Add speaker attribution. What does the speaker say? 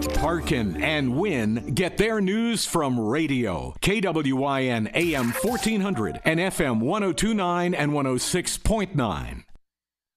Speaker 1: Parkin and Wynn get their news from radio. KWYN AM 1400 and FM 1029 and 106.9.